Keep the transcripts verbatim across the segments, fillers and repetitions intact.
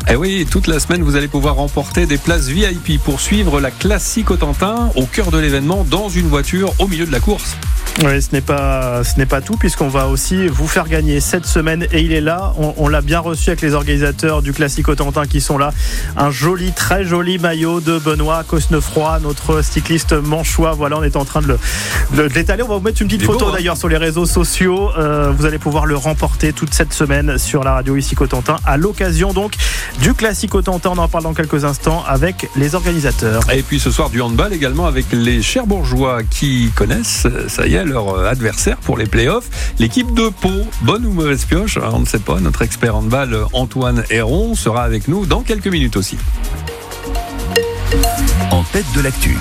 Et oui, toute la semaine, vous allez pouvoir remporter des places V I P pour suivre la Classique Cotentin au cœur de l'événement dans une voiture au milieu de la course. Oui, ce n'est pas, ce n'est pas tout, puisqu'on va aussi vous faire gagner cette semaine, et il est là, on, on l'a bien reçu avec les organisateurs du Classique Cotentin qui sont là, un joli, très joli maillot de Benoît Cosnefroy, notre cycliste manchois. Voilà, on est en train de, le, de l'étaler, on va vous mettre une petite Il est photo beau, hein. d'ailleurs sur les réseaux sociaux, euh, vous allez pouvoir le remporter toute cette semaine sur la radio ici Cotentin, à l'occasion donc du Classique Cotentin. On en parle dans quelques instants avec les organisateurs. Et puis ce soir du handball également avec les Cherbourgeois qui connaissent, ça y est, leur adversaire pour les playoffs, l'équipe de Pau. Bonne ou mauvaise pioche, on ne sait pas. Notre expert handball Antoine Héron sera avec nous dans quelques minutes aussi. En tête de l'actu.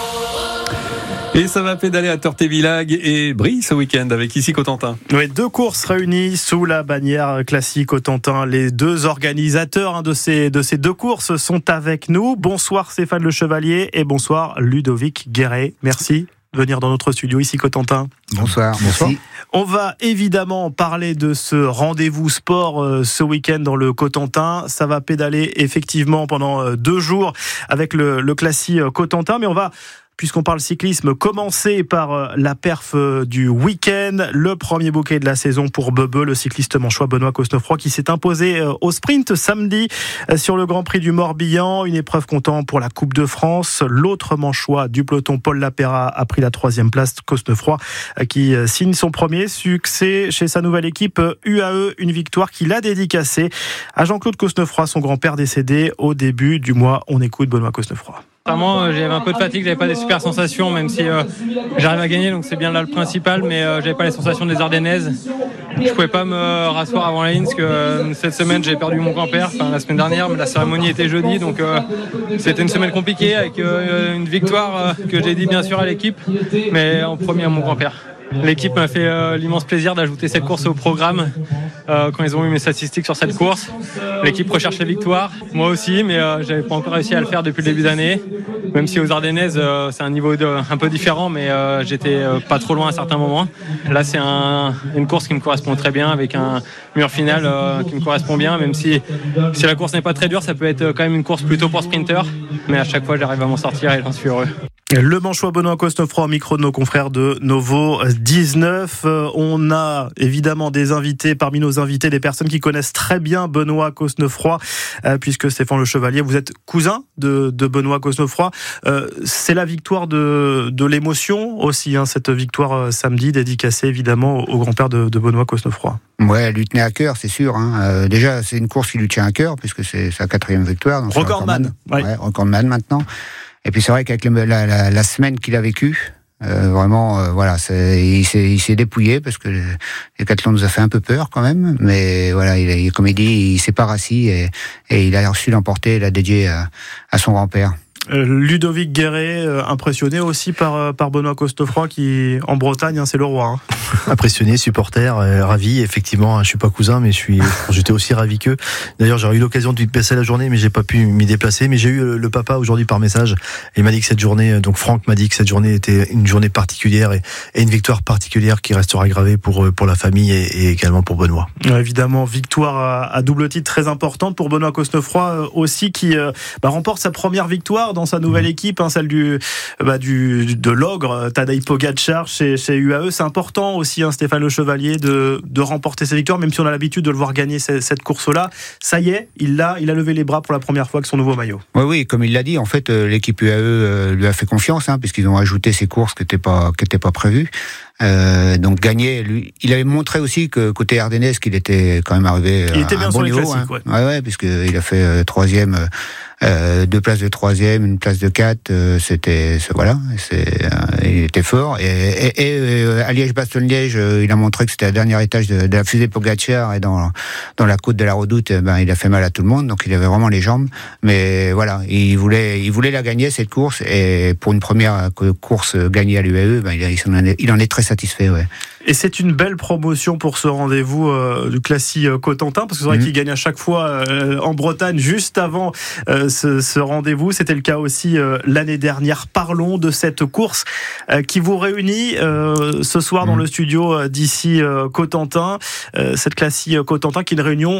Et ça va pédaler à Tortévillag et Brie ce week-end avec ici Cotentin. Oui, deux courses réunies sous la bannière Classique Cotentin. Les deux organisateurs hein, de, ces, de ces deux courses sont avec nous. Bonsoir Stéphane Le Chevalier et bonsoir Ludovic Guéret. Merci de venir dans notre studio ici Cotentin. Bonsoir, merci. On va évidemment parler de ce rendez-vous sport euh, ce week-end dans le Cotentin. Ça va pédaler effectivement pendant euh, deux jours avec le, le Classique Cotentin, mais on va, puisqu'on parle cyclisme, commencer par la perf du week-end. Le premier bouquet de la saison pour Bebe, le cycliste manchois Benoît Cosnefroy, qui s'est imposé au sprint samedi sur le Grand Prix du Morbihan. Une épreuve comptant pour la Coupe de France. L'autre manchois du peloton, Paul Lapera, a pris la troisième place. Cosnefroy qui signe son premier succès chez sa nouvelle équipe U A E. Une victoire qu'il a dédicacée à Jean-Claude Cosnefroy, son grand-père décédé au début du mois. On écoute Benoît Cosnefroy. Vraiment, j'avais un peu de fatigue, j'avais pas des super sensations, même si euh, j'arrive à gagner, donc c'est bien là le principal, mais euh, j'avais pas les sensations des Ardennaises. Je pouvais pas me rasseoir avant la ligne, parce que euh, cette semaine j'ai perdu mon grand-père, enfin la semaine dernière, mais la cérémonie était jeudi, donc euh, c'était une semaine compliquée avec euh, une victoire euh, que j'ai dit bien sûr à l'équipe, mais en premier à mon grand-père. L'équipe m'a fait euh, l'immense plaisir d'ajouter cette course au programme euh, quand ils ont eu mes statistiques sur cette course. L'équipe recherche la victoire, moi aussi, mais euh, j'avais pas encore réussi à le faire depuis le début d'année. Même si aux Ardennaises, euh, c'est un niveau de, un peu différent, mais euh, j'étais euh, pas trop loin à certains moments. Là, c'est un, une course qui me correspond très bien, avec un mur final euh, qui me correspond bien, même si, si la course n'est pas très dure, ça peut être quand même une course plutôt pour sprinter. Mais à chaque fois, j'arrive à m'en sortir et j'en suis heureux. Le manchois Benoît Cosnefroy au micro de nos confrères de Novo dix-neuf. On a évidemment des invités, parmi nos invités, des personnes qui connaissent très bien Benoît Cosnefroy, euh, puisque Stéphane Le Chevalier, vous êtes cousin de, de Benoît Cosnefroy. Euh, c'est la victoire de, de l'émotion aussi, hein, cette victoire euh, samedi, dédicacée évidemment au, au grand-père de, de Benoît Cosnefroy. Ouais, elle lui tenait à cœur, c'est sûr. Hein. Euh, déjà, c'est une course qui lui tient à cœur, puisque c'est sa quatrième victoire. Donc Recordman. Ouais, ouais, recordman maintenant. Et puis c'est vrai qu'avec le, la, la, la semaine qu'il a vécue, euh, vraiment, euh, voilà, c'est, il, s'est, il s'est dépouillé parce que le décathlon nous a fait un peu peur quand même. Mais voilà, il, comme il dit, il s'est pas rassis et, et il a reçu l'emporter, il l'a dédié à, à son grand-père. Euh, Ludovic Guéret, euh, impressionné aussi par, euh, par Benoît Cosnefroy qui, en Bretagne, hein, c'est le roi. Hein. Impressionné, supporter, euh, ravi. Effectivement, je suis pas cousin, mais je suis, j'étais aussi ravi qu'eux. D'ailleurs, j'ai eu l'occasion de lui passer la journée, mais j'ai pas pu m'y déplacer. Mais j'ai eu le, le papa aujourd'hui par message. Et il m'a dit que cette journée, donc Franck m'a dit que cette journée était une journée particulière et, et une victoire particulière qui restera gravée pour, pour la famille et, et également pour Benoît. Euh, évidemment, victoire à, à double titre très importante pour Benoît Cosnefroy euh, aussi, qui euh, bah, remporte sa première victoire dans sa nouvelle équipe, hein, celle du, bah, du de l'ogre Tadej Pogačar chez, chez U A E. C'est important aussi, hein, Stéphane Le Chevalier, de, de remporter ses victoires, même si on a l'habitude de le voir gagner cette, cette course-là. Ça y est, il a, il a levé les bras pour la première fois avec son nouveau maillot. Oui, oui, comme il l'a dit, en fait, euh, l'équipe U A E euh, lui a fait confiance, hein, puisqu'ils ont ajouté ces courses qui n'étaient pas, qui étaient pas prévues. Euh, donc gagner, lui, il avait montré aussi que côté ardennaise qu'il était quand même arrivé il était à bien un sur bon les niveau. classiques, hein. ouais. Ouais, ouais, puisqu'il a fait euh, troisième, euh, deux places de troisième, une place de quatre. Euh, c'était, c'est, voilà, c'est, euh, il était fort. Et, et, et euh, à Liège-Bastogne-Liège, euh, il a montré que c'était le dernier étage de, de la fusée Pogačar et dans dans la côte de la Redoute, euh, ben il a fait mal à tout le monde. Donc il avait vraiment les jambes. Mais voilà, il voulait, il voulait la gagner cette course. Et pour une première course gagnée à l'U A E, ben il, il, en est, il en est très satisfait, ouais. Et c'est une belle promotion pour ce rendez-vous euh, du Classique Cotentin, parce que c'est vrai mmh. qu'il gagne à chaque fois euh, en Bretagne juste avant euh, ce, ce rendez-vous. C'était le cas aussi euh, l'année dernière. Parlons de cette course euh, qui vous réunit euh, ce soir mmh. dans le studio euh, d'ici euh, Cotentin. Euh, cette Classique Cotentin qui est une réunion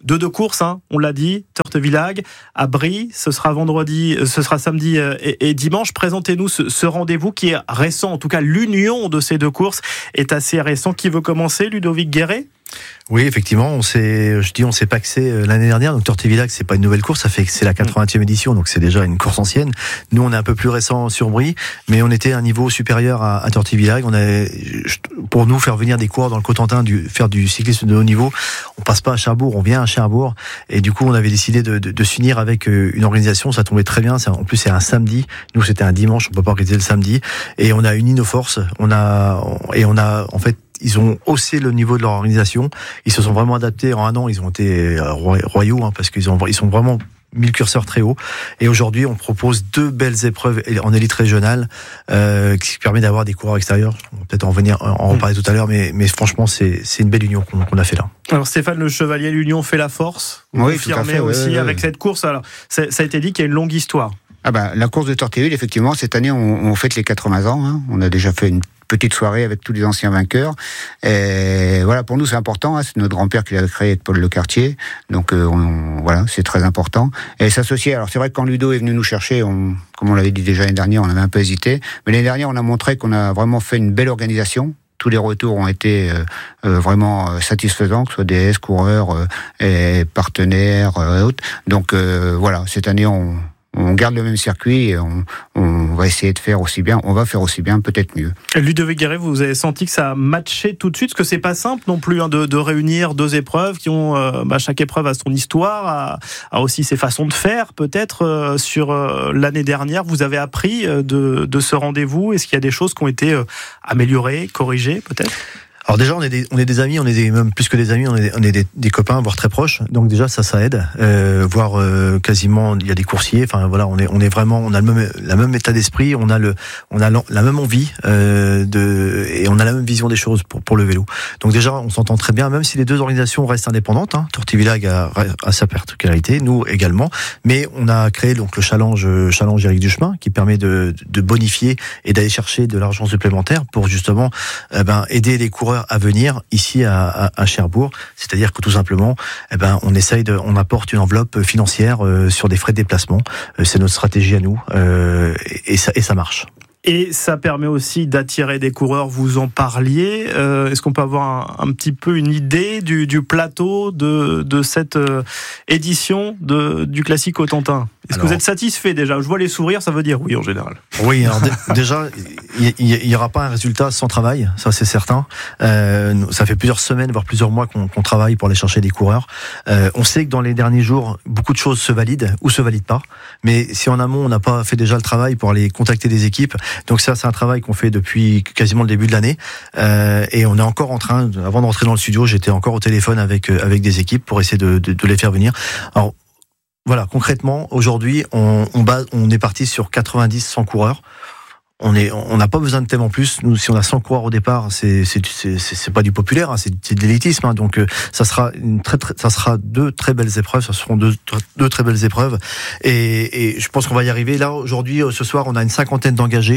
de deux courses, hein, on l'a dit, Turtevillage, à Brie, ce sera vendredi, ce sera samedi et, et dimanche. Présentez-nous ce, ce rendez-vous qui est récent, en tout cas l'union de ces deux courses est assez récent. Qui veut commencer, Ludovic Guéret ? Oui, effectivement, on s'est, je dis, on s'est paxé l'année dernière. Donc Turtevillage, c'est pas une nouvelle course, ça fait que c'est la quatre-vingtième édition, donc c'est déjà une course ancienne. Nous, on est un peu plus récent sur Brie, mais on était à un niveau supérieur à, à Turtevillage. On a, pour nous, faire venir des coureurs dans le Cotentin, du, faire du cyclisme de haut niveau, on passe pas à Cherbourg, on vient à Cherbourg. Et du coup, on avait décidé de, de, de s'unir avec une organisation. Ça tombait très bien. En plus, c'est un samedi. Nous, c'était un dimanche. On peut pas organiser le samedi. Et on a uni nos forces. On a, et on a, en fait, ils ont haussé le niveau de leur organisation. Ils se sont vraiment adaptés en un an. Ils ont été royaux, hein, parce qu'ils ont, ils sont vraiment mis le curseur très haut. Et aujourd'hui, on propose deux belles épreuves en élite régionale, euh, qui permet d'avoir des coureurs extérieurs. On va peut-être en venir, en reparler tout à l'heure, mais, mais franchement, c'est, c'est une belle union qu'on, qu'on a fait là. Alors Stéphane Le Chevalier, l'union fait la force. Vous oui, confirmez tout à fait, aussi ouais, ouais, avec ouais. cette course. Alors, ça a été dit qu'il y a une longue histoire. Ah bah, la course de Turtevillage, effectivement, cette année, on, on fête les quatre-vingts ans. Hein. On a déjà fait une petite soirée avec tous les anciens vainqueurs. Et voilà, pour nous, c'est important. Hein. C'est notre grand-père qui l'a créé avec Paul Lecartier. Donc, euh, on, voilà, c'est très important. Et s'associer. Alors, c'est vrai que quand Ludo est venu nous chercher, on, comme on l'avait dit déjà l'année dernière, on avait un peu hésité. Mais l'année dernière, on a montré qu'on a vraiment fait une belle organisation. Tous les retours ont été euh, euh, vraiment satisfaisants, que ce soit des S, coureurs euh, et partenaires, euh, et autres. Donc, euh, voilà, cette année, on... On garde le même circuit et on, on va essayer de faire aussi bien. On va faire aussi bien, peut-être mieux. Ludovic Guéret, vous avez senti que ça a matché tout de suite, parce que c'est pas simple non plus hein, de, de réunir deux épreuves qui ont, euh, bah, chaque épreuve a son histoire, a, a aussi ses façons de faire. Peut-être euh, sur euh, l'année dernière, vous avez appris euh, de, de ce rendez-vous. Est-ce qu'il y a des choses qui ont été euh, améliorées, corrigées, peut-être ? Alors déjà, on est des, on est des amis, on est des, même plus que des amis, on est, on est des, des copains, voire très proches. Donc déjà, ça, ça aide. Euh, voire euh, quasiment, il y a des coursiers. Enfin voilà, on est, on est vraiment, on a le même, la même état d'esprit, on a le, on a la même envie euh, de, et on a la même vision des choses pour, pour le vélo. Donc déjà, on s'entend très bien, même si les deux organisations restent indépendantes. Hein. Turtevillage a, a sa particularité, nous également. Mais on a créé donc le challenge, challenge Éric Duchemin, qui permet de, de bonifier et d'aller chercher de l'argent supplémentaire pour justement, eh ben, aider les coureurs à venir ici à, à, à Cherbourg, c'est-à-dire que tout simplement, eh ben, on essaye de, on apporte une enveloppe financière euh, sur des frais de déplacement. Euh, c'est notre stratégie à nous, euh, et, et ça, et ça marche. Et ça permet aussi d'attirer des coureurs, vous en parliez. Euh, est-ce qu'on peut avoir un, un petit peu une idée du, du plateau de, de cette euh, édition de, du Classique Cotentin ? Est-ce alors, que vous êtes satisfait déjà ? Je vois les sourires, ça veut dire oui en général. Oui, alors d- déjà, il n'y aura pas un résultat sans travail, ça c'est certain. Euh, ça fait plusieurs semaines, voire plusieurs mois qu'on, qu'on travaille pour aller chercher des coureurs. Euh, on sait que dans les derniers jours, beaucoup de choses se valident ou se valident pas. Mais si en amont, on n'a pas fait déjà le travail pour aller contacter des équipes, donc ça c'est un travail qu'on fait depuis quasiment le début de l'année. Euh, et on est encore en train, avant de rentrer dans le studio, j'étais encore au téléphone avec, avec des équipes pour essayer de, de, de les faire venir. Alors, voilà, concrètement, aujourd'hui, on, on, base, on est parti sur quatre-vingt-dix à cent coureurs. On est, on n'a pas besoin de tellement plus. Nous, si on a cent coureurs au départ, c'est, c'est, c'est, c'est pas du populaire, hein, c'est, c'est de l'élitisme. Hein, donc, euh, ça sera une très, très, ça sera deux très belles épreuves. Ça seront deux, deux très belles épreuves. Et, et je pense qu'on va y arriver. Là, aujourd'hui, ce soir, on a une cinquantaine d'engagés,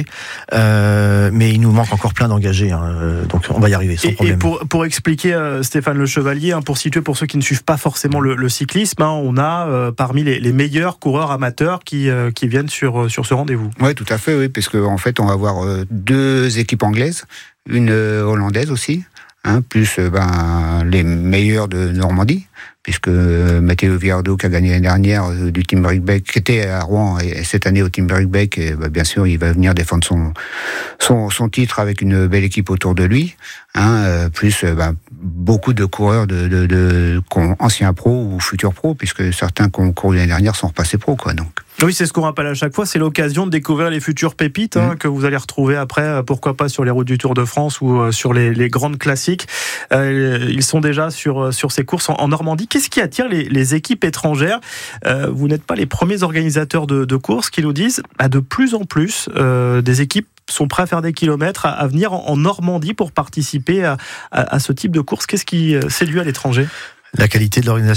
euh, mais il nous manque encore plein d'engagés. Hein, donc, on va y arriver sans et, problème. Et pour, pour expliquer, euh, Stéphane Le Chevalier, hein, pour situer pour ceux qui ne suivent pas forcément le, le cyclisme, hein, on a euh, parmi les, les meilleurs coureurs amateurs qui, euh, qui viennent sur, sur ce rendez-vous. Oui, tout à fait, oui, parce que en fait, on va avoir euh, deux équipes anglaises, une euh, hollandaise aussi, hein, plus euh, ben, les meilleurs de Normandie, puisque euh, Matteo Viardo, qui a gagné l'année dernière euh, du Team Bricbeck, qui était à Rouen et, et cette année au Team Bricbeck, et ben, bien sûr, il va venir défendre son, son, son titre avec une belle équipe autour de lui, hein, euh, plus euh, ben, beaucoup de coureurs de, de, de, de anciens pros ou futurs pros, puisque certains qui ont couru l'année dernière sont repassés pros, quoi, donc. Oui, c'est ce qu'on rappelle à chaque fois, c'est l'occasion de découvrir les futures pépites hein, mmh. que vous allez retrouver après, pourquoi pas sur les routes du Tour de France ou euh, sur les, les grandes classiques. Euh, ils sont déjà sur, sur ces courses en, en Normandie. Qu'est-ce qui attire les, les équipes étrangères ? euh, Vous n'êtes pas les premiers organisateurs de, de courses qui nous disent bah, de plus en plus euh, des équipes sont prêts à faire des kilomètres, à, à venir en, en Normandie pour participer à, à, à ce type de course. Qu'est-ce qui séduit à l'étranger ? La qualité de l'organisation.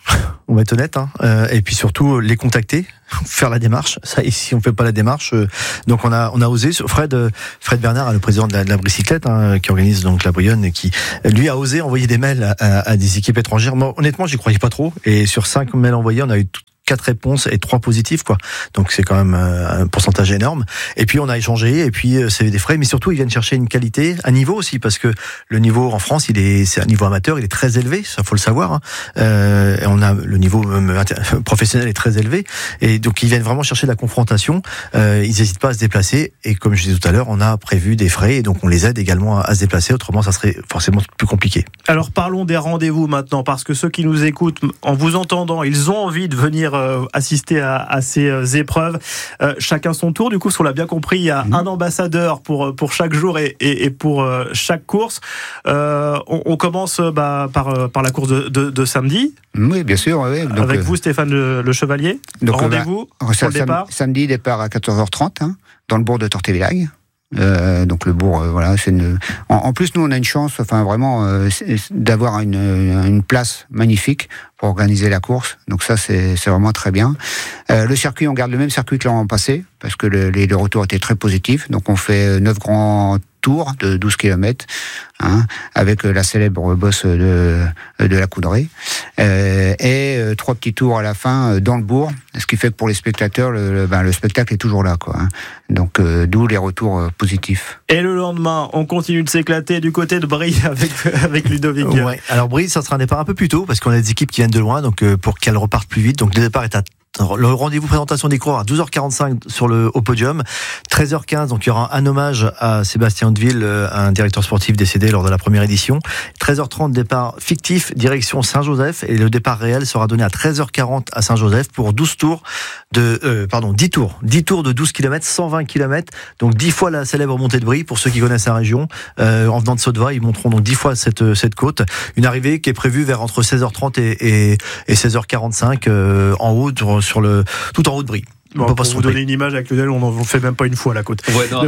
On va être honnête, hein. Euh, et puis surtout les contacter, faire la démarche. Ça, ici, on fait pas la démarche. Euh, donc on a on a osé. Fred Fred Bernard, le président de la, de la Bricyclette, hein, qui organise donc la Brionne, et qui lui a osé envoyer des mails à, à, à des équipes étrangères. Moi, honnêtement, j'y croyais pas trop. Et sur cinq mails envoyés, on a eu tout, quatre réponses et trois positifs, quoi. Donc c'est quand même un pourcentage énorme. Et puis on a échangé, et puis c'est des frais, mais surtout ils viennent chercher une qualité, un niveau aussi, parce que le niveau en France, il est, c'est un niveau amateur, il est très élevé, ça faut le savoir. Hein. Euh, et on a le niveau même professionnel est très élevé, et donc ils viennent vraiment chercher la confrontation. Euh, ils n'hésitent pas à se déplacer, et comme je disais tout à l'heure, on a prévu des frais, et donc on les aide également à, à se déplacer. Autrement, ça serait forcément plus compliqué. Alors parlons des rendez-vous maintenant, parce que ceux qui nous écoutent, en vous entendant, ils ont envie de venir Euh, assister à, à ces euh, épreuves. Euh, chacun son tour. Du coup, si on l'a bien compris, il y a mmh. un ambassadeur pour pour chaque jour et, et, et pour euh, chaque course. Euh, on, on commence bah, par par la course de, de, de samedi. Oui, bien sûr. Oui. Donc, avec euh, vous, Stéphane Le, le Chevalier. Donc, rendez-vous bah, pour le départ. Samedi, départ à quatorze heures trente hein, dans le bourg de Tortevillac. Euh, donc le bourg, euh, voilà, c'est une... en, en plus nous on a une chance, enfin vraiment, euh, d'avoir une, une place magnifique pour organiser la course. Donc ça c'est, c'est vraiment très bien. Euh, le circuit, on garde le même circuit que l'an passé parce que le, les, le retour était très positif. Donc on fait neuf grands tours de douze kilomètres, hein, avec la célèbre bosse de, de la Coudray, euh, et euh, trois petits tours à la fin euh, dans le bourg, ce qui fait que pour les spectateurs, le, le, ben, le spectacle est toujours là, quoi. Hein. Donc euh, d'où les retours euh, positifs. Et le lendemain, on continue de s'éclater du côté de Brie avec, avec Ludovic. Ouais. Alors Brie, ça sera un départ un peu plus tôt parce qu'on a des équipes qui viennent de loin, donc euh, pour qu'elles repartent plus vite. Donc le départ est à le rendez-vous présentation des coureurs à douze heures quarante-cinq sur le au podium, treize heures quinze, donc il y aura un hommage à Sébastien Hauteville, un directeur sportif décédé lors de la première édition. treize heures trente, départ fictif direction Saint-Joseph, et le départ réel sera donné à treize heures quarante à Saint-Joseph pour douze tours de euh, pardon dix tours dix tours de douze kilomètres, cent vingt kilomètres, donc dix fois la célèbre montée de Brie pour ceux qui connaissent la région. Euh, en venant de Sauteva, ils monteront donc dix fois cette cette côte, une arrivée qui est prévue vers entre seize heures trente et, et, et seize heures quarante-cinq euh, en haut sur le tout en haut de Brie. Bon, pour vous donner une image avec Lionel, on ne fait même pas une fois la côte. Ouais, non,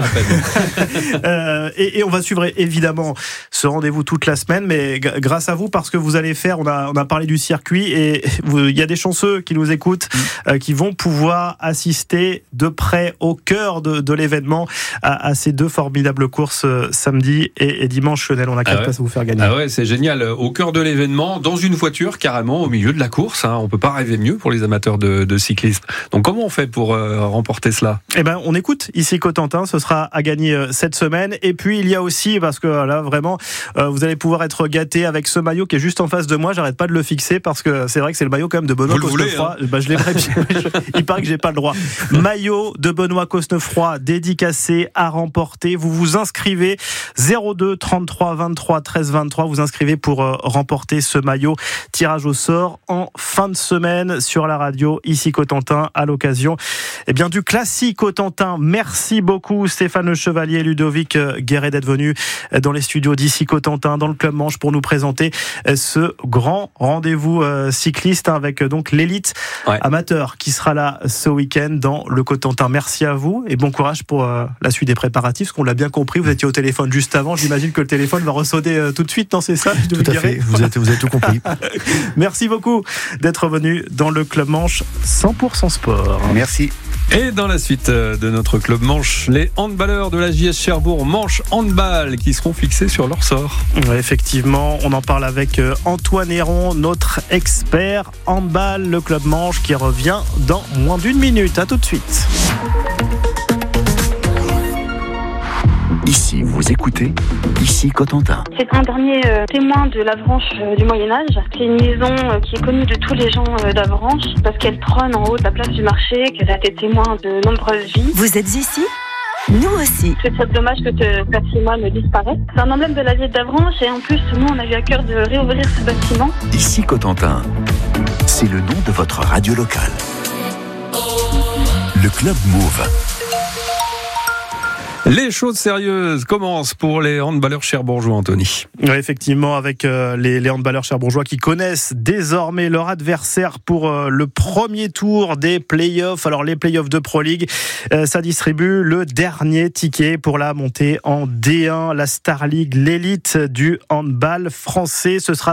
euh, et, et on va suivre évidemment ce rendez-vous toute la semaine, mais g- grâce à vous, parce que vous allez faire, on a, on a parlé du circuit, et il y a des chanceux qui nous écoutent, mmh. euh, qui vont pouvoir assister de près au cœur de, de l'événement à, à ces deux formidables courses euh, samedi et, et dimanche. Lionel, on a quatre ah ouais. places à vous faire gagner. Ah ouais, c'est génial. Au cœur de l'événement, dans une voiture carrément au milieu de la course. Hein. On peut pas rêver mieux pour les amateurs de, de cyclisme. Donc comment on fait pour euh, remporter cela? Eh ben, on écoute ici Cotentin, ce sera à gagner euh, cette semaine. Et puis il y a aussi, parce que là vraiment, euh, vous allez pouvoir être gâtés avec ce maillot qui est juste en face de moi. J'arrête pas de le fixer parce que c'est vrai que c'est le maillot quand même de Benoît Cosnefroy. Hein. Ben, je l'aimerais bien. Il paraît que j'ai pas le droit. Maillot de Benoît Cosnefroy dédicacé à remporter. Vous vous inscrivez zéro deux trente-trois vingt-trois treize vingt-trois. Vous inscrivez pour euh, remporter ce maillot. Tirage au sort en fin de semaine sur la radio ici Cotentin à l'occasion Eh bien, du classique Cotentin. Merci beaucoup Stéphane Le Chevalier, Ludovic Guéret d'être venu dans les studios d'ici Cotentin, dans le Club Manche, pour nous présenter ce grand rendez-vous cycliste avec donc l'élite ouais. amateur qui sera là ce week-end dans le Cotentin. Merci à vous et bon courage pour la suite des préparatifs, parce qu'on l'a bien compris, vous étiez au téléphone juste avant. J'imagine que le téléphone va ressonner tout de suite, non, c'est ça? Tout à fait, vous avez, vous avez tout compris. Merci beaucoup d'être venu dans le Club Manche cent pour cent sport. Merci. Et dans la suite de notre Club Manche, les handballeurs de la J S Cherbourg Manche Handball qui seront fixés sur leur sort. Ouais, effectivement, on en parle avec Antoine Héron, notre expert handball, le Club Manche qui revient dans moins d'une minute. À tout de suite. Ici, vous écoutez, ici Cotentin. C'est un dernier euh, témoin de l'Avranches euh, du Moyen-Âge. C'est une maison euh, qui est connue de tous les gens euh, d'Avranches parce qu'elle trône en haut de la place du marché, qu'elle a été témoin de nombreuses vies. Vous êtes ici ? Nous aussi. C'est très dommage que ce patrimoine disparaisse. C'est un emblème de la ville d'Avranches et en plus, nous, on a eu à cœur de réouvrir ce bâtiment. Ici Cotentin, c'est le nom de votre radio locale. Le Club Move. Les choses sérieuses commencent pour les handballeurs cherbourgeois, Anthony. Oui, effectivement, avec euh, les, les handballeurs cherbourgeois qui connaissent désormais leur adversaire pour euh, le premier tour des playoffs. Alors, les playoffs de Pro League, euh, ça distribue le dernier ticket pour la montée en D un, la Star League, l'élite du handball français. Ce sera donc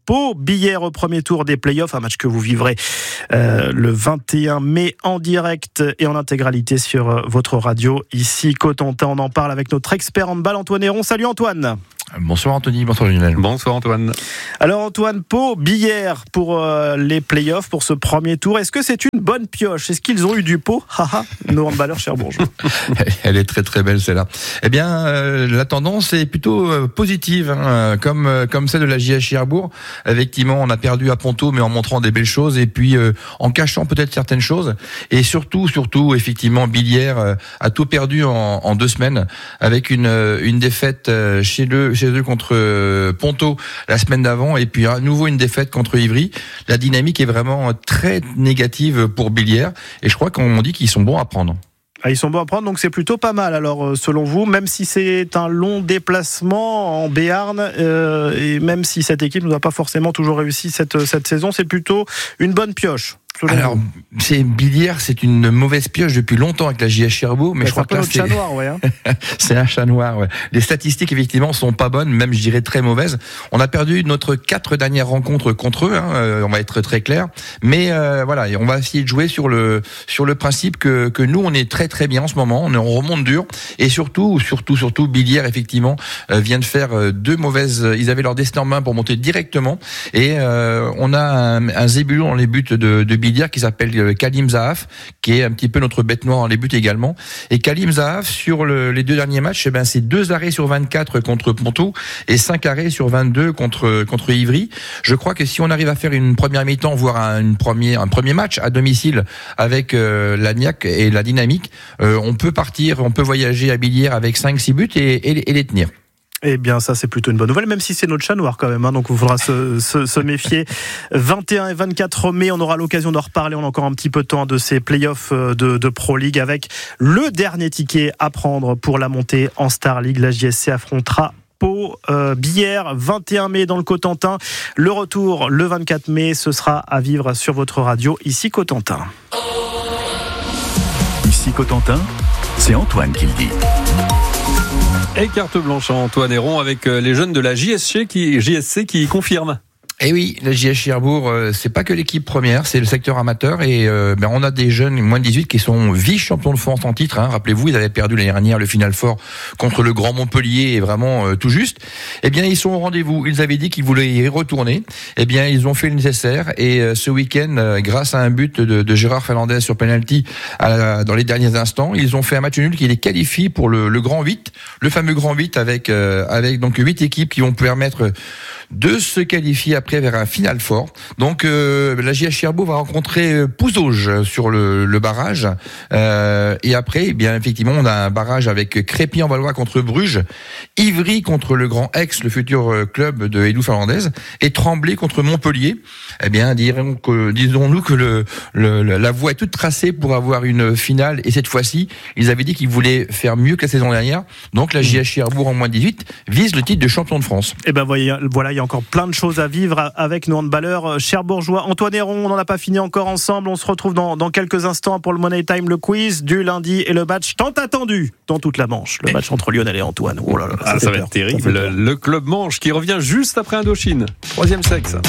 Pau. Billère au premier tour des playoffs, un match que vous vivrez euh, le vingt et un mai en direct et en intégralité sur euh, votre radio. Ici, Cotentin, on en parle avec notre expert handball, Antoine Héron. Salut Antoine. Bonsoir Anthony, bonsoir Lionel. Bonsoir Antoine. Alors Antoine, Pau, Billère pour euh, les playoffs, pour ce premier tour. Est-ce que c'est une bonne pioche ? Est-ce qu'ils ont eu du pot ? Haha, nos handballeurs cherbourgeois. Elle est très très belle celle-là. Eh bien, euh, la tendance est plutôt euh, positive, hein, comme euh, comme celle de la J S Cherbourg. Effectivement, on a perdu à Ponto, mais en montrant des belles choses et puis euh, en cachant peut-être certaines choses. Et surtout, surtout, effectivement, Billère euh, a tout perdu en, en deux semaines avec une euh, une défaite euh, chez eux. chez eux contre Ponto la semaine d'avant et puis à nouveau une défaite contre Ivry. La dynamique est vraiment très négative pour Billère et je crois qu'on dit qu'ils sont bons à prendre. Ah, ils sont bons à prendre, donc c'est plutôt pas mal. Alors, selon vous, même si c'est un long déplacement en Béarn, euh, et même si cette équipe n'a pas forcément toujours réussi cette, cette saison, c'est plutôt une bonne pioche. Alors, c'est Billère, c'est une mauvaise pioche depuis longtemps avec la J S Cherbourg, mais, mais je crois que là, c'est un chat noir, ouais. Hein. c'est un chat noir, ouais. Les statistiques, effectivement, sont pas bonnes, même, je dirais, très mauvaises. On a perdu notre quatre dernières rencontres contre eux, hein, euh, on va être très clair. Mais, euh, voilà, on va essayer de jouer sur le, sur le principe que, que nous, on est très, très bien en ce moment. On, est, on remonte dur. Et surtout, surtout, surtout, Billère, effectivement, euh, vient de faire deux mauvaises, ils avaient leur destin en main pour monter directement. Et, euh, on a un, un zébulon dans les buts de, de Billère qui s'appelle Kalim Zahaf, qui est un petit peu notre bête noire dans les buts également. Et Kalim Zahaf, sur le, les deux derniers matchs, eh ben, c'est deux arrêts sur vingt-quatre contre Ponto et cinq arrêts sur vingt-deux contre, contre Ivry. Je crois que si on arrive à faire une première mi-temps, voire un, une première, un premier match à domicile avec euh, la niaque et la dynamique, euh, on peut partir, on peut voyager à Billère avec cinq six buts et, et, et les tenir. Eh bien, ça, c'est plutôt une bonne nouvelle, même si c'est notre chat noir quand même, hein, donc il faudra se, se, se méfier. vingt et un et vingt-quatre mai, on aura l'occasion d'en reparler. On a encore un petit peu de temps de ces playoffs de, de Pro League avec le dernier ticket à prendre pour la montée en Star League. La J S C affrontera Pau, euh, Billère, vingt et un mai dans le Cotentin. Le retour, le vingt-quatre mai, ce sera à vivre sur votre radio, ici Cotentin. Ici Cotentin, c'est Antoine qui le dit. Et carte blanche à Antoine Héron avec les jeunes de la J S C qui, J S C qui confirment. Eh oui, la J S Cherbourg, euh, c'est pas que l'équipe première, c'est le secteur amateur et euh, ben on a des jeunes moins de dix-huit qui sont vice-champions de France en titre. Hein. Rappelez-vous, ils avaient perdu l'année dernière le Final Four contre le Grand Montpellier et vraiment euh, tout juste. Eh bien, ils sont au rendez-vous. Ils avaient dit qu'ils voulaient y retourner. Eh bien, ils ont fait le nécessaire et euh, ce week-end, euh, grâce à un but de, de Gérard Fernandez sur penalty à, dans les derniers instants, ils ont fait un match nul qui les qualifie pour le, le Grand huit, le fameux Grand huit avec euh, avec donc huit équipes qui vont permettre de se qualifier après vers un Final Four. Donc euh, la J S Cherbourg va rencontrer Pouzauges sur le, le barrage euh, et après eh bien effectivement on a un barrage avec Crépy-en-Valois contre Bruges, Ivry contre le Grand Aix, le futur club de Edou Fernandez, et Tremblay contre Montpellier. Eh bien dirons que, disons-nous que le, le, la voie est toute tracée pour avoir une finale et cette fois-ci ils avaient dit qu'ils voulaient faire mieux que la saison dernière. Donc la J S Cherbourg en moins de dix-huit vise le titre de champion de France. Et ben voyez, voilà, il y a encore plein de choses à vivre avec nos handballeurs cherbourgeois. Antoine Héron, on n'en a pas fini encore ensemble. On se retrouve dans, dans quelques instants pour le Money Time, le quiz du lundi et le match tant attendu dans toute la Manche. Le match entre Lionel et Antoine. Oh là là, ah, ça va être terrible. Le club Manche qui revient juste après Indochine. Troisième sexe.